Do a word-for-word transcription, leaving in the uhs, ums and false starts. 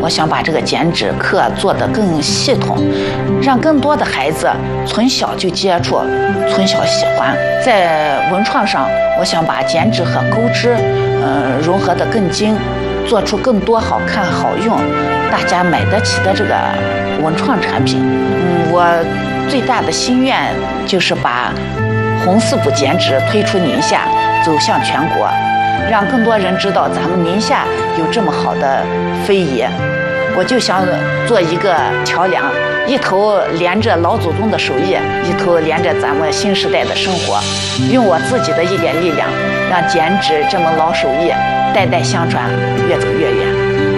我想把这个减脂课做得更系统，让更多的孩子从小就接触，从小喜欢。在文创上，我想把减脂和钩织，呃，融合得更精，做出更多好看、好用、大家买得起的这个文创产品。嗯，我最大的心愿就是把红四补减脂推出宁夏，走向全国，让更多人知道咱们宁夏有这么好的非遗。我就想做一个桥梁，一头连着老祖宗的手艺，一头连着咱们新时代的生活，用我自己的一点力量，让减脂这门老手艺代代相传，越走越远。